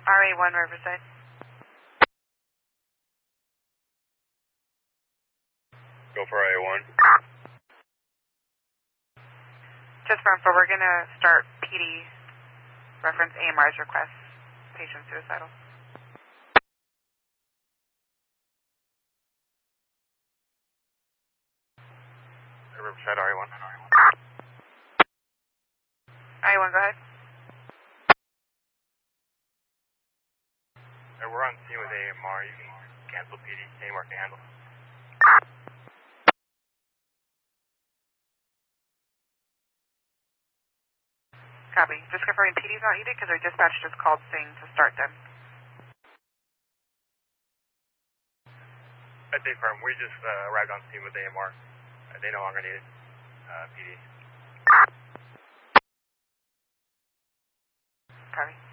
RA1 Riverside. Go for RA1. Just for info, we're going to start PD, reference AMR's request, patient suicidal. Riverside RA1. RA1, go ahead. We're on scene with AMR. You can cancel PD. AMR can handle. Copy. Just confirming PD's not needed because our dispatch just called saying to start them. I think firm. We just arrived on scene with AMR. They no longer need PD. Copy.